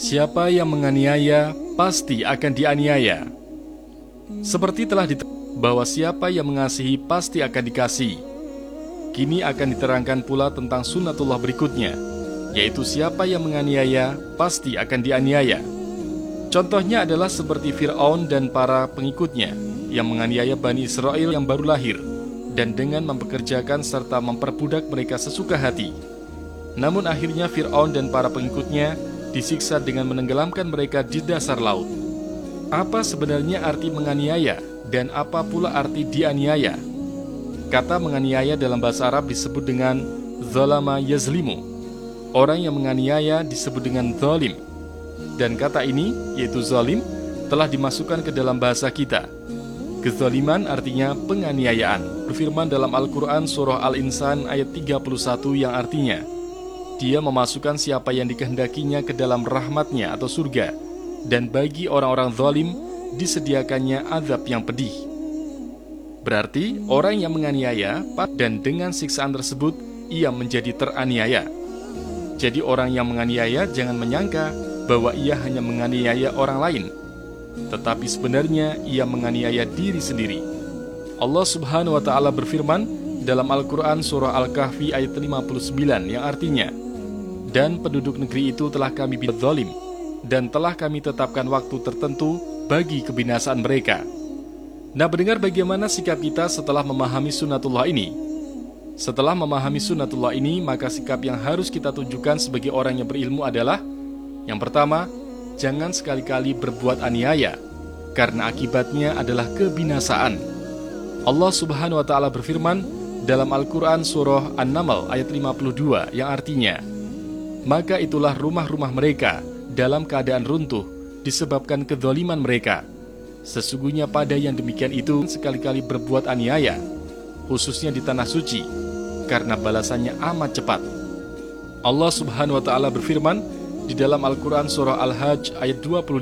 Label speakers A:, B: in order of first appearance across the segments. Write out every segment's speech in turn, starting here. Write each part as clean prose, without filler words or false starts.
A: Siapa yang menganiaya, pasti akan dianiaya. Seperti telah diterangkan bahwa siapa yang mengasihi, pasti akan dikasihi. Kini akan diterangkan pula tentang sunnatullah berikutnya, yaitu siapa yang menganiaya, pasti akan dianiaya. Contohnya adalah seperti Fir'aun dan para pengikutnya, yang menganiaya Bani Israel yang baru lahir, dan dengan mempekerjakan serta memperbudak mereka sesuka hati. Namun akhirnya Fir'aun dan para pengikutnya disiksa dengan menenggelamkan mereka di dasar laut. Apa sebenarnya arti menganiaya, dan apa pula arti dianiaya? Kata menganiaya dalam bahasa Arab disebut dengan zalama yazlimu. Orang yang menganiaya disebut dengan zalim. Dan kata ini, yaitu zalim, telah dimasukkan ke dalam bahasa kita. Kezaliman artinya penganiayaan. Berfirman dalam Al-Quran surah Al-Insan ayat 31 yang artinya, Dia memasukkan siapa yang dikehendakinya ke dalam rahmatnya atau surga, dan bagi orang-orang zalim disediakannya azab yang pedih. Berarti orang yang menganiaya, dan dengan siksaan tersebut ia menjadi teraniaya. Jadi orang yang menganiaya jangan menyangka bahwa ia hanya menganiaya orang lain, tetapi sebenarnya ia menganiaya diri sendiri. Allah Subhanahu wa Ta'ala berfirman dalam Al-Quran surah Al-Kahfi ayat 59 yang artinya, dan penduduk negeri itu telah kami bikin zalim, dan telah kami tetapkan waktu tertentu bagi kebinasaan mereka. Nah, mendengar bagaimana sikap kita setelah memahami sunnatullah ini. Setelah memahami sunnatullah ini, maka sikap yang harus kita tunjukkan sebagai orang yang berilmu adalah, yang pertama, jangan sekali-kali berbuat aniaya, karena akibatnya adalah kebinasaan. Allah Subhanahu wa Ta'ala berfirman dalam Al-Quran surah An-Naml ayat 52 yang artinya, maka itulah rumah-rumah mereka dalam keadaan runtuh disebabkan kezaliman mereka. Sesungguhnya pada yang demikian itu sekali-kali berbuat aniaya, khususnya di tanah suci, karena balasannya amat cepat. Allah Subhanahu wa Ta'ala berfirman di dalam Al-Quran surah Al-Hajj ayat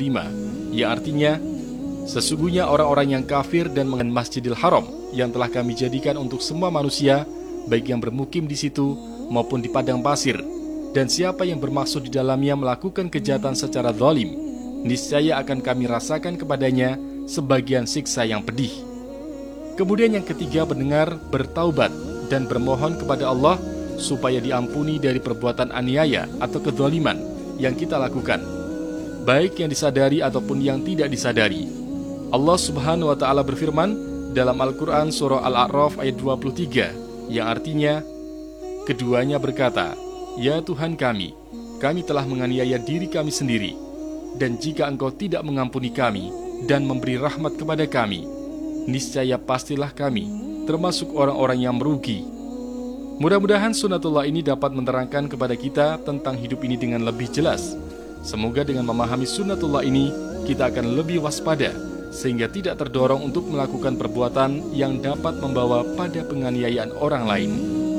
A: 25 yang artinya, sesungguhnya orang-orang yang kafir dan mengenal Masjidil Haram yang telah kami jadikan untuk semua manusia, baik yang bermukim di situ maupun di padang pasir, dan siapa yang bermaksud di dalamnya melakukan kejahatan secara zalim, niscaya akan kami rasakan kepadanya sebagian siksa yang pedih. Kemudian yang ketiga, mendengar, bertaubat, dan bermohon kepada Allah supaya diampuni dari perbuatan aniaya atau kezaliman yang kita lakukan, baik yang disadari ataupun yang tidak disadari. Allah Subhanahu wa Ta'ala berfirman dalam Al-Quran surah Al-A'raf ayat 23 yang artinya, keduanya berkata, ya Tuhan kami telah menganiaya diri kami sendiri, dan jika Engkau tidak mengampuni kami dan memberi rahmat kepada kami, niscaya pastilah kami termasuk orang-orang yang merugi. Mudah-mudahan sunnatullah ini dapat menerangkan kepada kita tentang hidup ini dengan lebih jelas. Semoga dengan memahami sunnatullah ini, kita akan lebih waspada, sehingga tidak terdorong untuk melakukan perbuatan yang dapat membawa pada penganiayaan orang lain.